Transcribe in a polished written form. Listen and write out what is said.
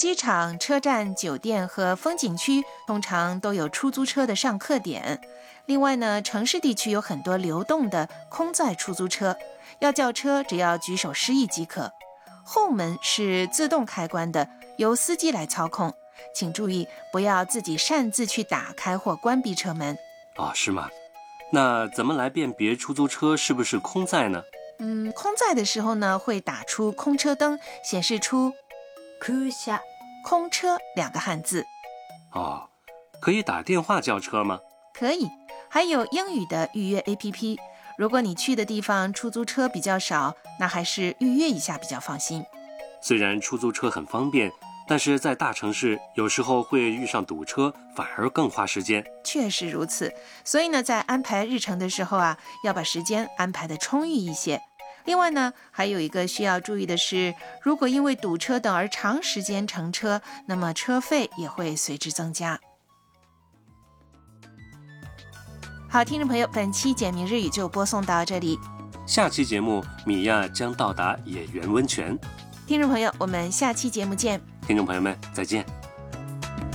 机场、车站、酒店和风景区通常都有出租车的上客点。另外呢，城市地区有很多流动的空载出租车，要叫车只要举手示意即可。后门是自动开关的，由司机来操控。请注意，不要自己擅自去打开或关闭车门。 是吗？那怎么来辨别出租车是不是空载呢？ 空载的时候呢，会打出空车灯，显示出空車、空车2个汉字。 可以打电话叫车吗？ 可以，还有英语的预约 APP。如果你去的地方出租车比较少，那还是预约一下比较放心。 虽然出租车很方便，但是在大城市有时候会遇上堵车，反而更花时间。 确实如此，所以呢，在安排日程的时候要把时间安排得充裕一些。另外呢，还有一个需要注意的是，如果因为堵车等而长时间乘车，那么车费也会随之增加。好，听众朋友，本期简明日语就播送到这里。 下期节目，米娅将到达野原温泉。 听众朋友，我们下期节目见。 听众朋友们，再见。